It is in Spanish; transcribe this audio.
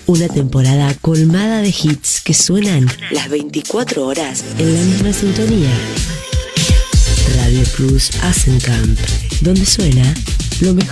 Una temporada colmada de hits que suenan las 24 horas en la misma sintonía. Radio Plus Asencamp, donde suena lo mejor.